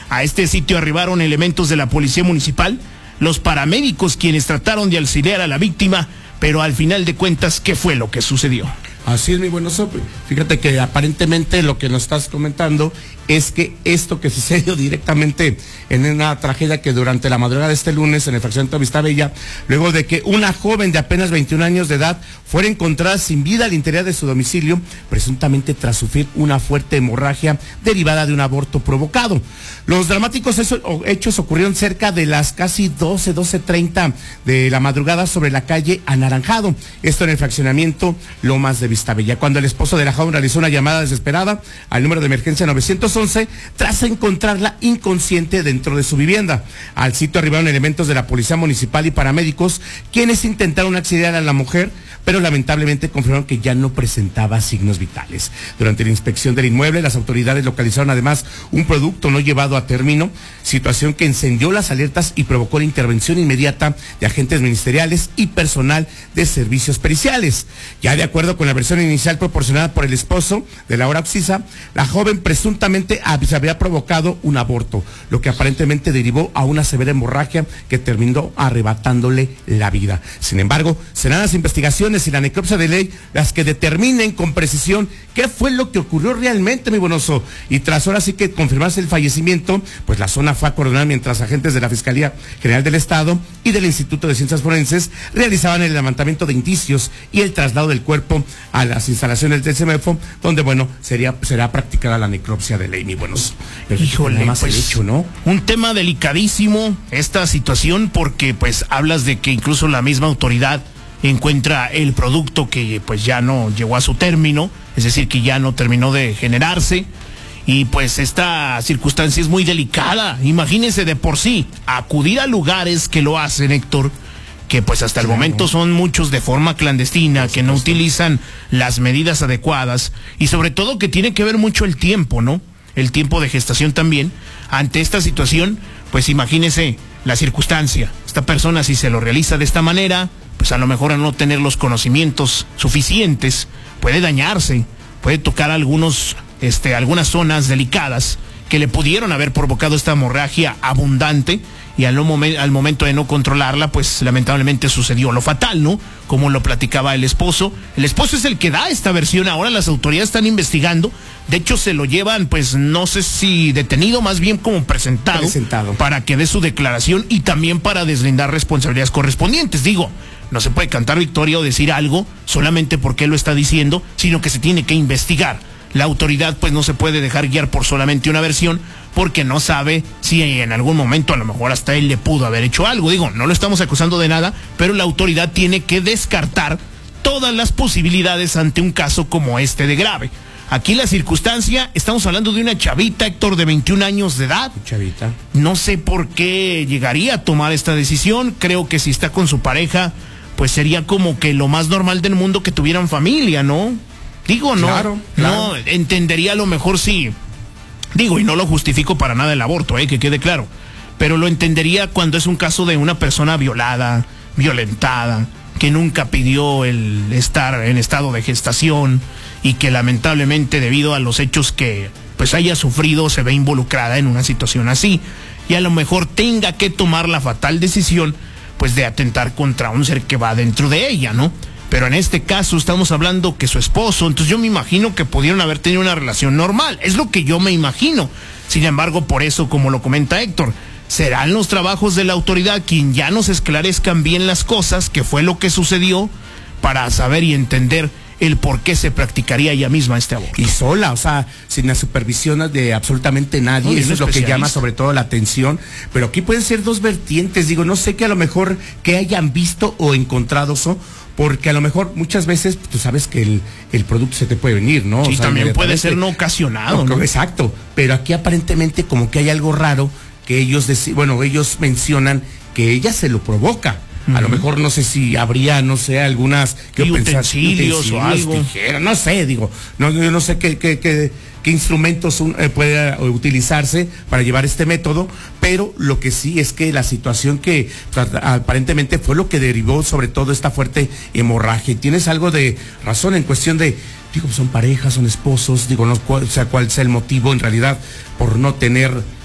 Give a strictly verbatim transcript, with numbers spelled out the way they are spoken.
A este sitio arribaron elementos de la policía municipal, los paramédicos quienes trataron de auxiliar a la víctima, pero al final de cuentas, ¿qué fue lo que sucedió? Así es, mi buen oso. Fíjate que aparentemente lo que nos estás comentando es que esto que sucedió directamente en una tragedia que durante la madrugada de este lunes en el fraccionamiento de Vista Bella, luego de que una joven de apenas veintiún años de edad fuera encontrada sin vida al interior de su domicilio, presuntamente tras sufrir una fuerte hemorragia derivada de un aborto provocado. Los dramáticos hechos ocurrieron cerca de las casi doce, doce treinta de la madrugada sobre la calle Anaranjado, esto en el fraccionamiento Lomas de Vista Bella, cuando el esposo de la joven realizó una llamada desesperada al número de emergencia novecientos once tras encontrarla inconsciente dentro de su vivienda. Al sitio arribaron elementos de la policía municipal y paramédicos, quienes intentaron auxiliar a la mujer, pero lamentablemente confirmaron que ya no presentaba signos vitales. Durante la inspección del inmueble, las autoridades localizaron además un producto no llevado a término, situación que encendió las alertas y provocó la intervención inmediata de agentes ministeriales y personal de servicios periciales. Ya de acuerdo con la versión inicial proporcionada por el esposo de Laura Oxisa, la joven presuntamente se había provocado un aborto, lo que aparentemente derivó a una severa hemorragia que terminó arrebatándole la vida. Sin embargo, serán las investigaciones y la necropsia de ley las que determinen con precisión qué fue lo que ocurrió realmente, mi buenoso. Y tras ahora sí que confirmarse el fallecimiento, pues la zona fue acordonada mientras agentes de la Fiscalía General del Estado y del Instituto de Ciencias Forenses realizaban el levantamiento de indicios y el traslado del cuerpo a las instalaciones del CEMEFO, donde, bueno, sería, será practicada la necropsia de ley, mi buenos. Pero híjole, más pues, el hecho, ¿no? Un tema delicadísimo esta situación, porque pues hablas de que incluso la misma autoridad encuentra el producto que pues ya no llegó a su término, es decir, que ya no terminó de generarse, y pues esta circunstancia es muy delicada. Imagínense de por sí, acudir a lugares que lo hacen, Héctor, que pues hasta el momento son muchos de forma clandestina, que no utilizan las medidas adecuadas, y sobre todo que tiene que ver mucho el tiempo, ¿no? El tiempo de gestación también. Ante esta situación, pues imagínese la circunstancia. Esta persona, si se lo realiza de esta manera, pues a lo mejor al no tener los conocimientos suficientes, puede dañarse, puede tocar algunos, este, algunas zonas delicadas que le pudieron haber provocado esta hemorragia abundante, y al, no momen, al momento de no controlarla, pues lamentablemente sucedió lo fatal, ¿no? Como lo platicaba el esposo. El esposo es el que da esta versión. Ahora las autoridades están investigando. De hecho, se lo llevan, pues no sé si detenido, más bien como presentado, presentado. para que dé su declaración y también para deslindar responsabilidades correspondientes. Digo, no se puede cantar victoria o decir algo solamente porque él lo está diciendo, sino que se tiene que investigar. La autoridad pues no se puede dejar guiar por solamente una versión, porque no sabe si en algún momento a lo mejor hasta él le pudo haber hecho algo. Digo, no lo estamos acusando de nada, pero la autoridad tiene que descartar todas las posibilidades ante un caso como este de grave. Aquí la circunstancia, estamos hablando de una chavita, Héctor, de veintiún años de edad. Chavita. No sé por qué llegaría a tomar esta decisión. Creo que si está con su pareja, pues sería como que lo más normal del mundo que tuvieran familia, ¿no? Digo, no, claro, claro. no, entendería a lo mejor sí. Digo, y no lo justifico para nada el aborto, eh, que quede claro. Pero lo entendería cuando es un caso de una persona violada, violentada, que nunca pidió el estar en estado de gestación y que lamentablemente debido a los hechos que pues haya sufrido se ve involucrada en una situación así. Y a lo mejor tenga que tomar la fatal decisión pues de atentar contra un ser que va dentro de ella, ¿no? Pero en este caso estamos hablando que su esposo, entonces yo me imagino que pudieron haber tenido una relación normal, es lo que yo me imagino. Sin embargo, por eso, como lo comenta Héctor, serán los trabajos de la autoridad quien ya nos esclarezcan bien las cosas, qué fue lo que sucedió, para saber y entender el por qué se practicaría ella misma este aborto. Y sola, o sea, sin la supervisión de absolutamente nadie, no, eso es lo que llama sobre todo la atención. Pero aquí pueden ser dos vertientes, digo, no sé que a lo mejor que hayan visto o encontrado eso, porque a lo mejor muchas veces tú sabes que el, el producto se te puede venir, ¿no? Sí, o sea, también puede ser no ocasionado, no, ¿no? Exacto, pero aquí aparentemente como que hay algo raro que ellos, dec- bueno, ellos mencionan que ella se lo provoca. Uh-huh. A lo mejor no sé si habría, no sé, algunas que utensilios, utensilios o algo. Tijeras, no sé, digo, no, yo no sé qué, qué, qué, qué instrumentos un, eh, puede utilizarse para llevar este método, pero lo que sí es que la situación que aparentemente fue lo que derivó sobre todo esta fuerte hemorragia. Tienes algo de razón en cuestión de, digo, son parejas, son esposos, digo, no o sea cuál sea el motivo en realidad por no tener